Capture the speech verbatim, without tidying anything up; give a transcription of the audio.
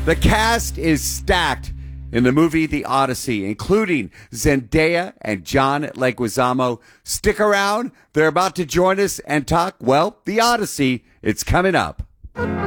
The cast is stacked in the movie The Odyssey, including Zendaya and John Leguizamo. Stick around. They're about to join us and talk, well, The Odyssey. It's coming up.